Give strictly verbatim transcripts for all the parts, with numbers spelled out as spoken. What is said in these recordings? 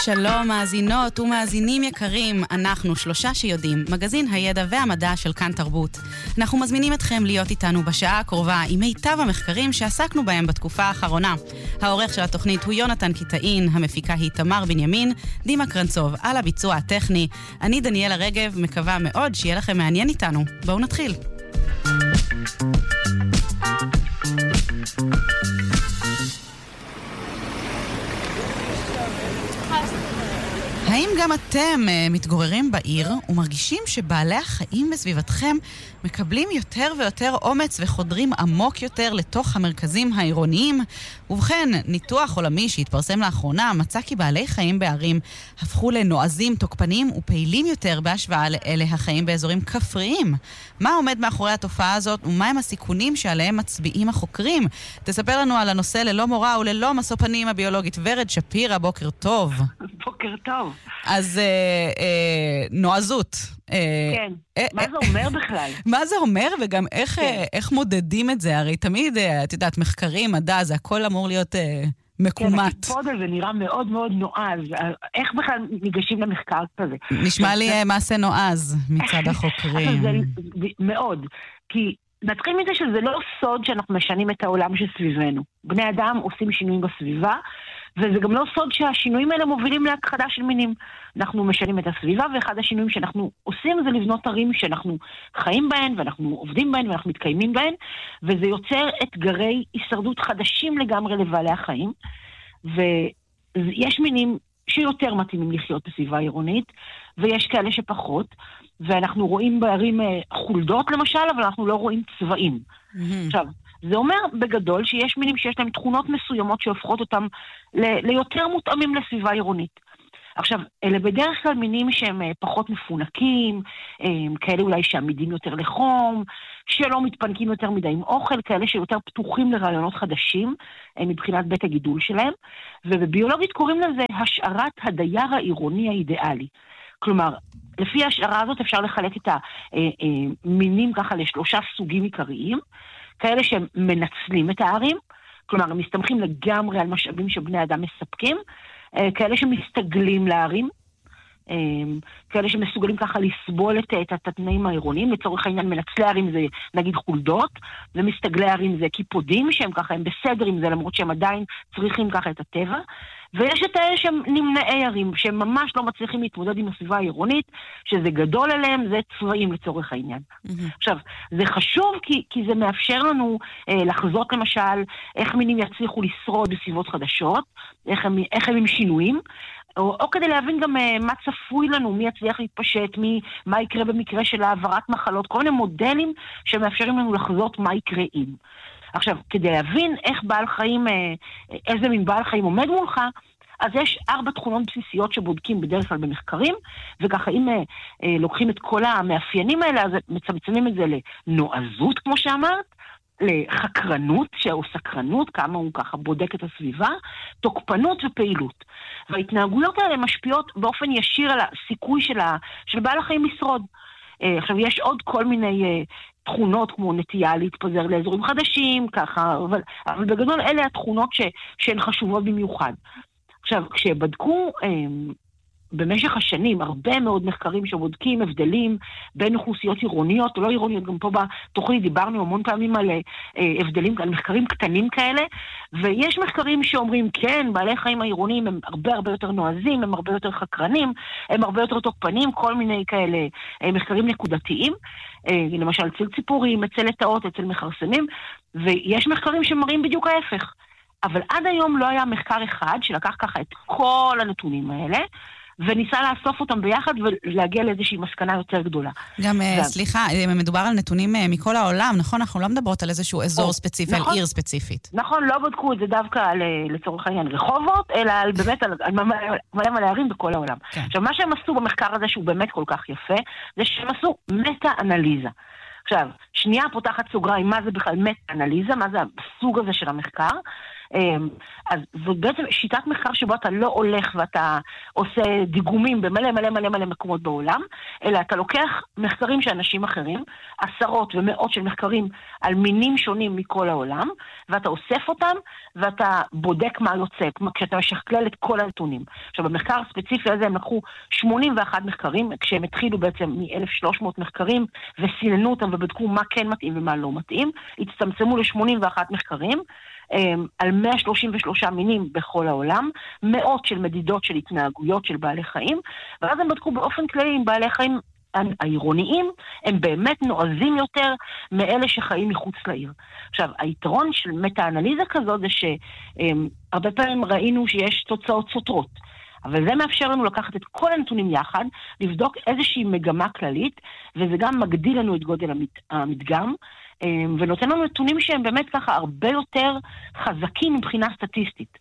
שלום מאזינות ומאזינים יקרים, אנחנו שלושה שיודעים, מגזין הידע והמדע של כאן תרבות. אנחנו מזמינים אתכם להיות איתנו בשעה הקרובה עם מיטב המחקרים שעסקנו בהם בתקופה האחרונה. העורך של התוכנית הוא יונתן קיטאין, המפיקה היא תמר בנימין, דימה קרנצוב על הביצוע הטכני. אני דניאלה רגב, מקווה מאוד שיהיה לכם מעניין איתנו. בואו נתחיל. האם גם אתם מתגוררים בעיר ומרגישים שבעלי החיים בסביבתכם מקבלים יותר ויותר אומץ וחודרים עמוק יותר לתוך המרכזים העירוניים? ובכן, ניתוח עולמי שהתפרסם לאחרונה מצא כי בעלי חיים בערים הפכו לנועזים, תוקפניים ופעילים יותר בהשוואה לאלה החיים באזורים כפריים. מה עומד מאחורי התופעה הזאת ומהם הסיכונים שעליהם מצביעים החוקרים? תספר לנו על הנושא ללא מורא וללא משוא פנים הביולוגית ורד שפירא. בוקר טוב. בוקר טוב. אז אה, אה, נועזות. אה, כן, אה, מה זה אומר בכלל? מה זה אומר וגם איך, כן. אה, איך מודדים את זה? הרי תמיד, אה, את יודעת, מחקרים, מדע, זה הכל אמור להיות אה, מקומט. כן, הקיפוד הזה נראה מאוד מאוד נועז. איך בכלל ניגשים למחקר כזה? נשמע לי אה, מעשה נועז מצד החוקרים. זה מאוד, כי נתחיל מזה שזה לא סוד שאנחנו משנים את העולם שסביבנו. בני אדם עושים שינויים בסביבה, וזה גם לא סוד שהשינויים האלה מובילים להכחדה של מינים. אנחנו משנים את הסביבה, ואחד השינויים שאנחנו עושים זה לבנות ערים שאנחנו חיים בהן, ואנחנו עובדים בהן, ואנחנו מתקיימים בהן, וזה יוצר אתגרי הישרדות חדשים לגמרי לבעלי החיים, ויש מינים שיותר מתאימים לחיות בסביבה עירונית, ויש כאלה שפחות, ואנחנו רואים בערים חולדות למשל, אבל אנחנו לא רואים צבעים. Mm-hmm. עכשיו, זה אומר בגדול שיש מינים שיש להם תכונות מסוימות שהופכות אותם ל- ליותר מותאמים לסביבה עירונית. עכשיו, אלה בדרך כלל מינים שהם פחות מפונקים, כאלה אולי שעמידים יותר לחום, שלא מתפנקים יותר מדי עם אוכל, כאלה שיותר פתוחים לרעיונות חדשים מבחינת בית הגידול שלהם, ובביולוגית קוראים לזה השערת הדייר העירוני האידיאלי. כלומר, לפי ההשערה הזאת אפשר לחלק את המינים ככה לשלושה סוגים עיקריים, כאלה שהם מנצלים את הערים, כלומר, הם מסתמכים לגמרי על משאבים שבני אדם מספקים, כאלה שמסתגלים לערים, כאלה שמסוגלים ככה לסבול את, את התנאים העירוניים, לצורך העניין מנצלי ערים זה נגיד חולדות, ומסתגלי ערים זה קיפודים, שהם ככה, הם בסדר עם זה, למרות שהם עדיין צריכים ככה את הטבע, ויש את האלה שהם נמנעי ערים, שהם ממש לא מצליחים להתמודד עם הסביבה העירונית, שזה גדול עליהם, זה צבעים לצורך העניין. Mm-hmm. עכשיו, זה חשוב כי, כי זה מאפשר לנו אה, לחזות למשל, איך מינים יצליחו לשרוד בסביבות חדשות, איך הם, איך הם עם שינויים, או, או כדי להבין גם uh, מה צפוי לנו, מי יצליח להתפשט, מי, מה יקרה במקרה של העברת מחלות, כל מיני מודלים שמאפשרים לנו לחזות מה יקרה אם. עכשיו, כדי להבין איך בעל חיים, uh, איזה מין בעל חיים עומד מולך, אז יש ארבע תכונות בסיסיות שבודקים בדרך כלל במחקרים, וככה אם uh, uh, לוקחים את כל המאפיינים האלה, אז מצמצמים את זה לנועזות, כמו שאמרת, לחקרנות, או סקרנות, כמה הוא ככה בודק את הסביבה, תוקפנות ופעילות. וההתנהגויות האלה משפיעות באופן ישיר על הסיכוי של, ה, של בעל החיים לשרוד. Uh, עכשיו, יש עוד כל מיני uh, תכונות, כמו נטייה להתפזר לאזורים חדשים, ככה, אבל, אבל בגדול אלה התכונות ש, שהן חשובות במיוחד. עכשיו, כשבדקו uh, במשך השנים, הרבה מאוד מחקרים שבודקים הבדלים בין אוכלוסיות עירוניות או לא עירוניות, גם פה בתוכנית דיברנו המון פעמים על אה, הבדלים, על מחקרים קטנים כאלה, ויש מחקרים שאומרים, כן, בעלי חיים העירוניים הם הרבה הרבה יותר נועזים, הם הרבה יותר חקרנים, הם הרבה יותר תוקפנים, כל מיני כאלה אה, מחקרים נקודתיים, אה, למשל אצל ציפורים, אצל לטאות, אצל מחרסנים, ויש מחקרים שמראים בדיוק ההפך. אבל עד היום לא היה מחקר אחד שלקח ככה את כל הנתונים האלה, וניסה לאסוף אותם ביחד ולהגיע לאיזושהי מסקנה יותר גדולה. גם, סליחה, מדובר על נתונים מכל העולם, נכון? אנחנו לא מדברות על איזשהו אזור ספציפי, על עיר ספציפית. נכון, לא בדקו את זה דווקא לצורך העניין רחובות, אלא באמת על מלא מלא ערים בכל העולם. עכשיו, מה שהם עשו במחקר הזה, שהוא באמת כל כך יפה, זה שהם עשו מטה-אנליזה. עכשיו, שנייה פותחת סוגריים, מה זה בכלל מטה-אנליזה, מה זה הסוג הזה של המחקר? אז זאת בעצם שיטת מחקר שבו אתה לא הולך ואתה עושה דיגומים במלא מלא מלא מלא מקומות בעולם, אלא אתה לוקח מחקרים של אנשים אחרים, עשרות ומאות של מחקרים על מינים שונים מכל העולם, ואתה אוסף אותם ואתה בודק מה יוצא, כשאתה משכלל את כל הנתונים. עכשיו, במחקר הספציפי הזה הם לקחו שמונים ואחד מחקרים, כשהם התחילו בעצם מ-אלף ושלוש מאות מחקרים, וסיננו אותם ובדקו מה כן מתאים ומה לא מתאים, הצטמצמו ל-שמונים ואחד מחקרים, על מאה שלושים ושלושה מינים בכל העולם, מאות של מדידות של התנהגויות של בעלי חיים, ואז הם בדקו באופן כללי עם בעלי חיים העירוניים, הם באמת נועזים יותר מאלה שחיים מחוץ לעיר. עכשיו, היתרון של מטה-אנליזה כזאת זה שהרבה פעמים ראינו שיש תוצאות סותרות, אבל זה מאפשר לנו לקחת את כל הנתונים יחד, לבדוק איזושהי מגמה כללית, וזה גם מגדיל לנו את גודל המדגם, ונותן לנו נתונים שהם באמת ככה הרבה יותר חזקים מבחינה סטטיסטית.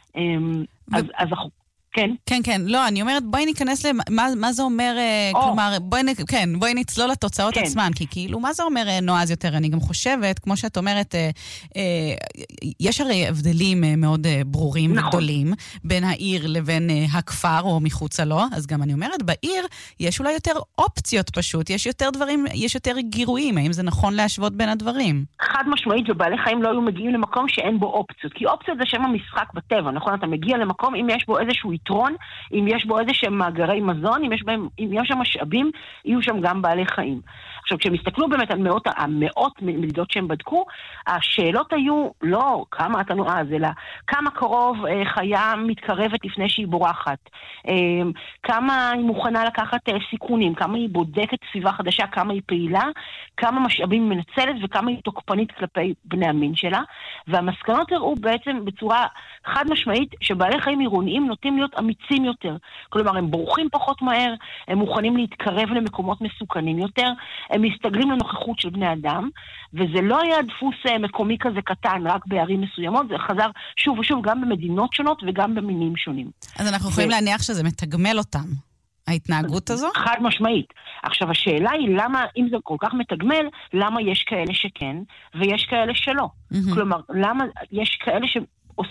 אז, אז כן. כן, כן. לא, אני אומרת, בואי ניכנס למה מה זה אומר, או. כלומר, בואי, כן, בואי נצלול לתוצאות כן. עצמן, כי כאילו, מה זה אומר נועז יותר? אני גם חושבת, כמו שאת אומרת, אה, אה, יש הרי הבדלים מאוד אה, ברורים נכון. וגדולים, בין העיר לבין אה, הכפר או מחוצה לו, אז גם אני אומרת, בעיר יש אולי יותר אופציות פשוט, יש יותר דברים, יש יותר גירויים, האם זה נכון להשוות בין הדברים? חד משמעית, ובעלי חיים לא היו מגיעים למקום שאין בו אופציות, כי אופציות זה שם המשחק בטבע, נכון? אתה מגיע למקום אם יש בו איזשהו יתרון, אם יש בו איזה שהם מאגרי מזון, אם יש בהם, אם יש שם משאבים, יהיו שם גם בעלי חיים. עכשיו, כשהם הסתכלו באמת על מאות, המאות מדידות שהם בדקו, השאלות היו לא כמה אתה נועז, אלא כמה קרוב אה, חיה מתקרבת לפני שהיא בורחת, אה, כמה היא מוכנה לקחת אה, סיכונים, כמה היא בודקת סביבה חדשה, כמה היא פעילה, כמה משאבים היא מנצלת וכמה היא תוקפנית כלפי בני המין שלה, והמסקנות הראו בעצם בצורה חד משמעית שבעלי חיים עירוניים נוטים להיות אמיצים יותר. כלומר, הם בורחים פחות מהר, הם מוכנים להתקרב למקומות מסוכנים יותר, הם מסתגלים לנוכחות של בני אדם, וזה לא היה דפוס מקומי כזה קטן, רק בערים מסוימות, זה חזר שוב ושוב גם במדינות שונות וגם במינים שונים. אז אנחנו יכולים ו... להניח שזה מתגמל אותם, ההתנהגות הזו? חד משמעית. עכשיו, השאלה היא למה, אם זה כל כך מתגמל, למה יש כאלה שכן, ויש כאלה שלא. Mm-hmm. כלומר, למה יש כאלה ש...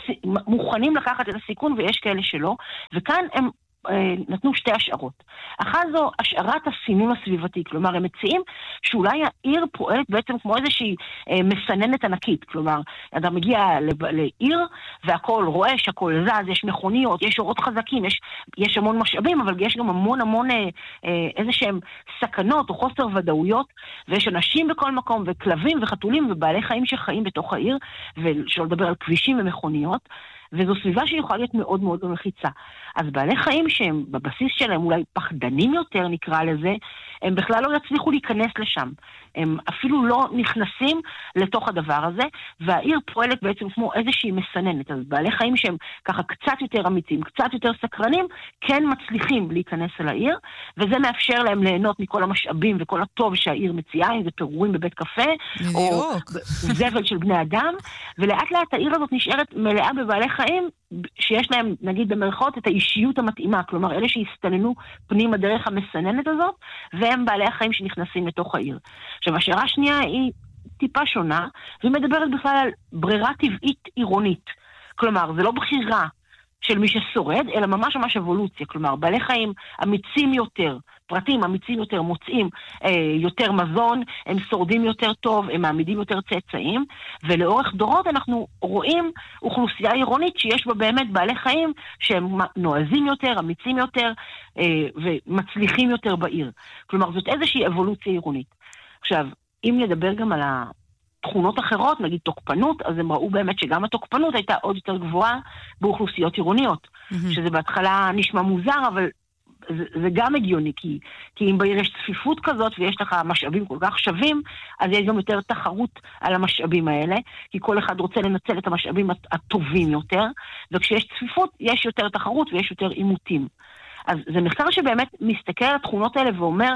מוכנים לקחת את הסיכון ויש כאלה שלא, וכאן הם נתנו שתי השערות. אחת זו השערת הסינון הסביבתי, כלומר הם מציעים שאולי העיר פועלת בעצם כמו איזושהי מסננת ענקית, כלומר אתה מגיע לעיר והכל רועש, הכל זז, יש מכוניות, יש אורות חזקים, יש, יש המון משאבים, אבל יש גם המון המון איזה שהם סכנות או חוסר ודאויות, ויש אנשים בכל מקום וכלבים וחתולים ובעלי חיים שחיים בתוך העיר, ושלא לדבר על כבישים ומכוניות, וזו סביבה שיכולה להיות מאוד מאוד מלחיצה. אז בעלי חיים שהם בבסיס שלהם אולי פחדנים יותר נקרא לזה, הם בכלל לא יצליחו להיכנס לשם. הם אפילו לא נכנסים לתוך הדבר הזה, והעיר פועלת בעצם כמו איזושהי מסננת. אז בעלי חיים שהם ככה קצת יותר אמיתיים, קצת יותר סקרנים, כן מצליחים להיכנס אל העיר, וזה מאפשר להם ליהנות מכל המשאבים וכל הטוב שהעיר מציעה, אם זה פירורים בבית קפה, או זבל של בני אדם, ולאט לאט העיר הזאת נשארת מלאה בבעלי חיים, שיש להם, נגיד במרכאות, את האישיות המתאימה, כלומר, אלה שהסתננו פנים הדרך המסננת הזאת, והם בעלי החיים שנכנסים לתוך העיר. עכשיו, השאלה השנייה היא טיפה שונה, והיא מדברת בכלל על ברירה טבעית עירונית. כלומר, זה לא בחירה של מי ששורד, אלא ממש ממש אבולוציה. כלומר, בעלי חיים אמיצים יותר, פרטים אמיצים יותר, מוצאים אה, יותר מזון, הם שורדים יותר טוב, הם מעמידים יותר צאצאים, ולאורך דורות אנחנו רואים אוכלוסייה עירונית שיש בה באמת בעלי חיים שהם נועזים יותר, אמיצים יותר, אה, ומצליחים יותר בעיר. כלומר, זאת איזושהי אבולוציה עירונית. עכשיו, אם נדבר גם על תכונות אחרות, נגיד תוקפנות, אז הם ראו באמת שגם התוקפנות הייתה עוד יותר גבוהה באוכלוסיות עירוניות, mm-hmm. שזה בהתחלה נשמע מוזר, אבל זה, זה גם הגיוני, כי, כי אם בעיר יש צפיפות כזאת ויש לך משאבים כל כך שווים, אז יש גם יותר תחרות על המשאבים האלה, כי כל אחד רוצה לנצל את המשאבים הטובים יותר, וכשיש צפיפות יש יותר תחרות ויש יותר עימותים. אז זה מחקר שבאמת מסתכל על התכונות האלה ואומר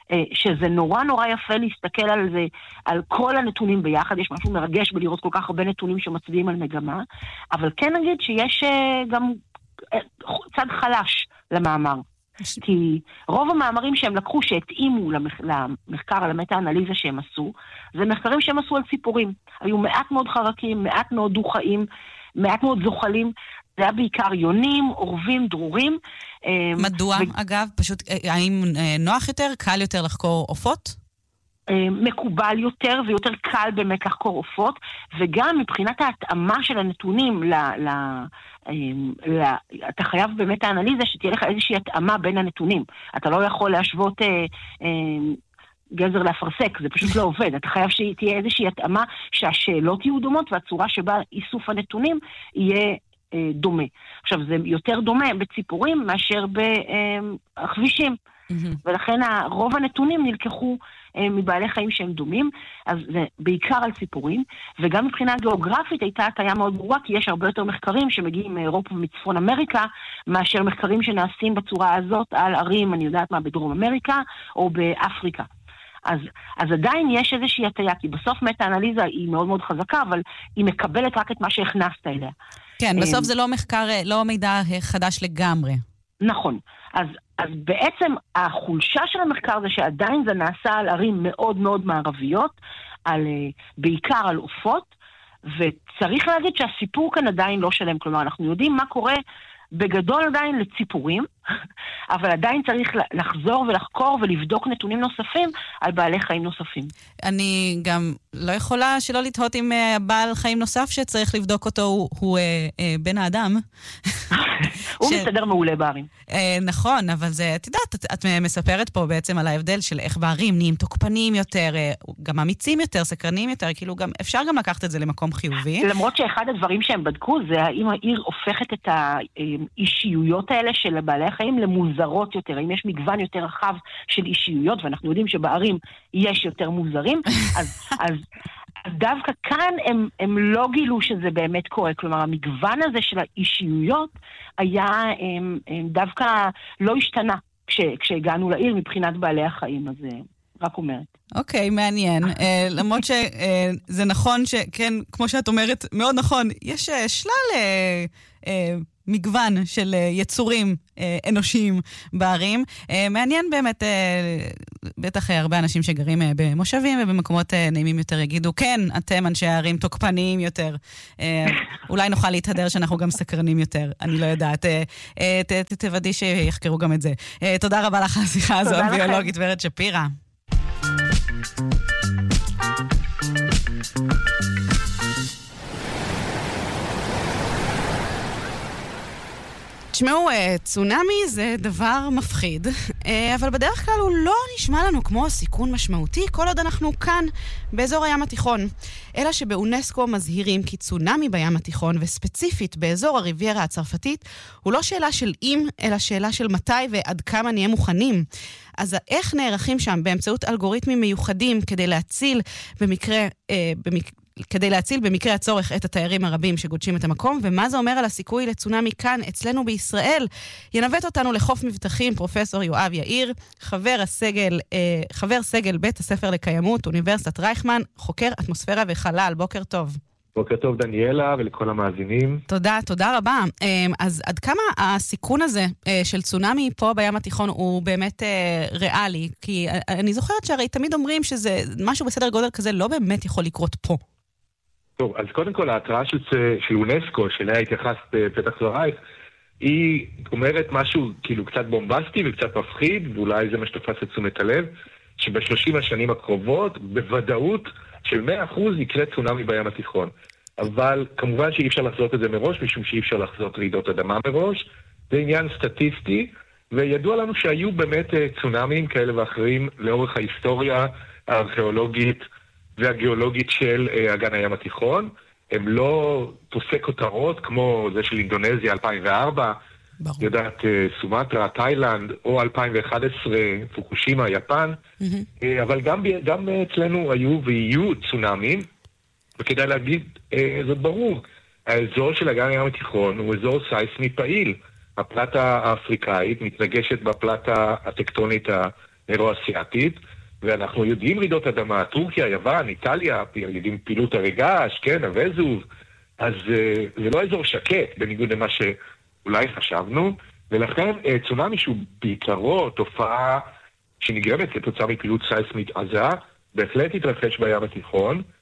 שזה נורא נורא יפה להסתכל על זה, על כל הנתונים ביחד, יש משהו מרגש בלראות כל כך הרבה נתונים שמצביעים על מגמה, אבל כן נגיד שיש גם צד חלש למאמר. כי רוב המאמרים שהם לקחו שהתאימו למחקר על המטה-אנליזה שהם עשו, זה מחקרים שהם עשו על ציפורים. היו מעט מאוד חרקים, מעט מאוד דו-חיים, מעט מאוד זוחלים, זה היה בעיקר יונים, עורבים, דרורים. מדוע, ו... אגב? פשוט, האם נוח יותר, קל יותר לחקור עופות? מקובל יותר ויותר קל באמת לחקור עופות, וגם מבחינת ההתאמה של הנתונים, ל, ל, ל, אתה חייב באמת האנליזה שתהיה לך איזושהי התאמה בין הנתונים. אתה לא יכול להשוות אה, אה, גזר לאפרסק, זה פשוט לא עובד. אתה חייב שתהיה איזושהי התאמה שהשאלות יהיו דומות, והצורה שבה איסוף הנתונים יהיה אה, דומה. עכשיו, זה יותר דומה בציפורים מאשר בכבישים. Mm-hmm. ולכן רוב הנתונים נלקחו מבעלי חיים שהם דומים, אז זה בעיקר על ציפורים, וגם מבחינה גיאוגרפית הייתה הטעיה מאוד ברורה, כי יש הרבה יותר מחקרים שמגיעים מאירופה ומצפון אמריקה, מאשר מחקרים שנעשים בצורה הזאת על ערים, אני יודעת מה, בדרום אמריקה או באפריקה. אז, אז עדיין יש איזושהי הטעיה, כי בסוף מטה-אנליזה היא מאוד מאוד חזקה, אבל היא מקבלת רק את מה שהכנסת אליה. כן, בסוף זה לא מחקר, לא מידע חדש לגמרי. נכון. אז, אז בעצם החולשה של המחקר זה שעדיין זה נעשה על ערים מאוד מאוד מערביות, על, בעיקר על עופות, וצריך להגיד שהסיפור כאן עדיין לא שלם. כלומר, אנחנו יודעים מה קורה בגדול עדיין לציפורים, אבל עדיין צריך לחזור ולחקור ולבדוק נתונים נוספים על בעלי חיים נוספים. אני גם לא יכולה שלא לתהות עם בעל חיים נוסף שצריך לבדוק אותו, הוא, הוא אה, אה, בן האדם. הוא ש... מסתדר מעולה בערים. אה, נכון, אבל זה, את יודעת, את, את מספרת פה בעצם על ההבדל של איך בערים נהיים תוקפנים יותר, אה, גם אמיצים יותר, סקרנים יותר, כאילו גם, אפשר גם לקחת את זה למקום חיובי. למרות שאחד הדברים שהם בדקו זה האם העיר הופכת את האישיויות האלה של בעלי החיים למוזרות יותר, האם יש מגוון יותר רחב של אישיויות, ואנחנו יודעים שבערים יש יותר מוזרים, אז, אז, אז דווקא כאן הם, הם לא גילו שזה באמת קורה, כלומר המגוון הזה של האישיויות היה הם, הם דווקא לא השתנה כש, כשהגענו לעיר מבחינת בעלי החיים, אז רק אומרת. אוקיי, מעניין. למרות שזה נכון שכן, כמו שאת אומרת, מאוד נכון, יש שלל מגוון של יצורים אנושיים בערים. מעניין באמת, בטח הרבה אנשים שגרים במושבים ובמקומות נעימים יותר יגידו, כן, אתם אנשי הערים תוקפניים יותר. אולי נוכל להתהדר שאנחנו גם סקרנים יותר, אני לא יודעת. תוודאי שיחקרו גם את זה. תודה רבה לך על השיחה הזו, הביולוגית ורד שפירא. תשמעו, צונאמי זה דבר מפחיד, אבל בדרך כלל הוא לא נשמע לנו כמו סיכון משמעותי כל עוד אנחנו כאן באזור הים התיכון. אלא שבאונסקו מזהירים כי צונאמי בים התיכון וספציפית באזור הריביירה הצרפתית הוא לא שאלה של אם, אלא שאלה של מתי ועד כמה נהיה מוכנים. אז איך נערכים שם באמצעות אלגוריתמים מיוחדים כדי להציל במקרה, אה, במק... כדי להציל במקרה הצורך את התיירים הרבים שגודשים את המקום, ומה זה אומר על הסיכוי לצונאמי כאן אצלנו בישראל? ינווט אותנו לחוף מבטחים פרופסור יואב יאיר, חבר הסגל, אה, חבר סגל בית הספר לקיימות, אוניברסיטת רייכמן, חוקר אטמוספירה וחלל. בוקר טוב. בוקר טוב דניאלה ולכל המאזינים. תודה, תודה רבה. אז עד כמה הסיכון הזה של צונאמי פה בים התיכון הוא באמת ריאלי? כי אני זוכרת שהרי תמיד אומרים שזה משהו בסדר גודל כזה לא באמת יכול לקרות פה. טוב, אז קודם כל ההתראה של, של אונסקו, שאליה התייחסת בפתח דברייך, היא אומרת משהו כאילו קצת בומבסטי וקצת מפחיד, ואולי זה מה שתפס את תשומת הלב, שבשלושים השנים הקרובות, בוודאות של מאה אחוז יקרה צונאמי בים התיכון. אבל כמובן שאי אפשר לחזות את זה מראש, משום שאי אפשר לחזות רעידות אדמה מראש. זה עניין סטטיסטי, וידוע לנו שהיו באמת צונאמים כאלה ואחרים לאורך ההיסטוריה הארכיאולוגית והגיאולוגית של אגן הים התיכון. הם לא תופסי כותרות כמו זה של אינדונזיה אלפיים וארבע, ברור. יודעת סומטרה, תאילנד, או אלפיים ואחת עשרה, פוקושימה, יפן. Mm-hmm. אבל גם, גם אצלנו היו ויהיו צונאמים, וכדאי להגיד, זאת ברור, האזור של אגן הים התיכון הוא אזור סייסמי פעיל. הפלטה האפריקאית מתנגשת בפלטה הטקטונית האירו-אסיאטית, ואנחנו יודעים רעידות אדמה, טורקיה, יוון, איטליה, יודעים פעילות הרגש, כן, הווזוב, אז זה לא אזור שקט, בניגוד למה שאולי חשבנו, ולכן צונאמי שהוא בעיקרו תופעה שנגרמת כתוצאה מפעילות סייסמית עזה, בהחלט התרחש בים התיכון,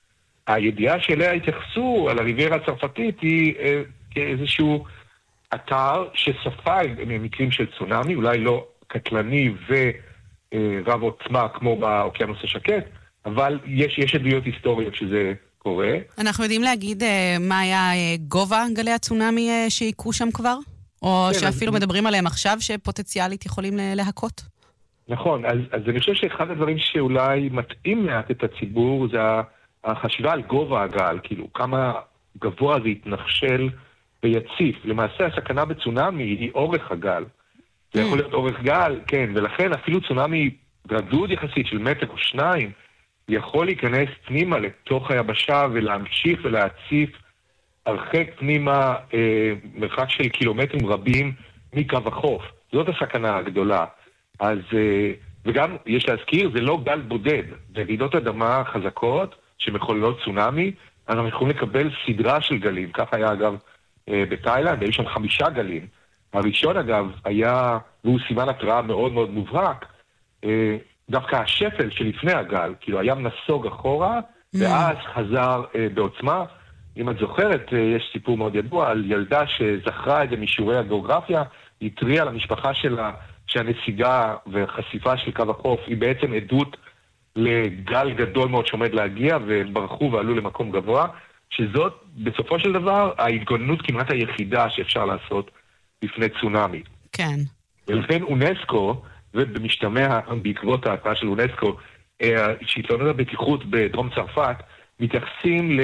הידיעה שאליה התייחסו על הריביירה הצרפתית היא אה, כאיזשהו אתר שספג מקרים של צונאמי, אולי לא קטלני ורב עוצמה כמו באוקיינוס השקט, אבל יש, יש עדויות היסטוריות שזה קורה. אנחנו יודעים להגיד אה, מה היה אה, גובה גלי הצונאמי אה, שהיקו שם כבר? או כן, שאפילו אז... מדברים עליהם עכשיו שפוטנציאלית יכולים להכות? נכון, אז, אז אני חושב שאחד הדברים שאולי מתאים מעט את הציבור זה החשיבה על גובה הגל, כאילו כמה גבוה זה יתנחשל ויציף. למעשה הסכנה בצונאמי היא אורך הגל. זה יכול להיות אורך גל, כן, ולכן אפילו צונאמי רדוד יחסית של מטר או שניים, יכול להיכנס פנימה לתוך היבשה ולהמשיך ולהציף הרחק פנימה אה, מרחק של קילומטרים רבים מקו החוף. זאת הסכנה הגדולה. אז, אה, וגם יש להזכיר, זה לא גל בודד. ברעידות אדמה חזקות שמחוללות צונאמי, אנחנו יכולים לקבל סדרה של גלים. כך היה אגב אה, בתאילנד, היו שם חמישה גלים. הראשון אגב היה, והוא סימן התראה מאוד מאוד מובהק, אה, דווקא השפל שלפני הגל, כאילו הים נסוג אחורה, mm. ואז חזר אה, בעוצמה. אם את זוכרת, אה, יש סיפור מאוד ידוע על ילדה שזכרה את זה משיעורי הגיאוגרפיה, היא התריעה למשפחה שלה שהנסיגה וחשיפה של קו החוף היא בעצם עדות לגל גדול מאוד שעומד להגיע, והם ברחו ועלו למקום גבוה, שזאת בסופו של דבר ההתגוננות כמעט היחידה שאפשר לעשות בפני צונאמי. כן. ולכן אונסקו, ובמשתמע בעקבות ההתראה של אונסקו, שלטונות הבטיחות בדרום צרפת, מתייחסים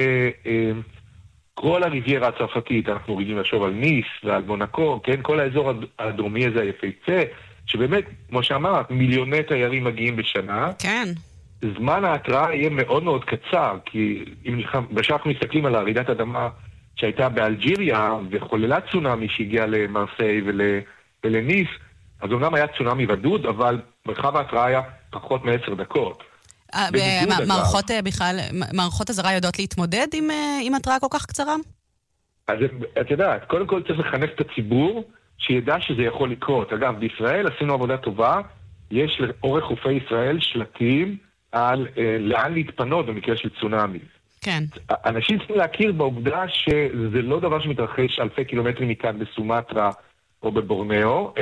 לכל הריביירה הצרפתית. אנחנו רגילים לחשוב על ניס ועל מונקו, כן? כל האזור הדרומי הזה היפהפה, שבאמת, כמו שאמרת, מיליוני תיירים מגיעים בשנה. כן. זמן ההתראה יהיה מאוד מאוד קצר, כי אם אנחנו מסתכלים על הרעידת אדמה שהייתה באלג'יריה, וחוללה צונאמי שהגיע למרסיי ול, ולניס, אז אומנם היה צונאמי רדוד, אבל מרחב ההתראה היה פחות מעשר דקות. מערכות בכלל, מערכות הזרה יודעות להתמודד עם, עם התראה כל כך קצרה? אז את יודעת, קודם כל צריך לחנך את הציבור, שידע שזה יכול לקרות. אגב, בישראל עשינו עבודה טובה, יש לאורך חופי ישראל שלטים על אה, לאן להתפנות במקרה של צונאמי. כן. אנשים צריכים להכיר בעובדה שזה לא דבר שמתרחש אלפי קילומטרים מכאן בסומטרה או בבורנאו,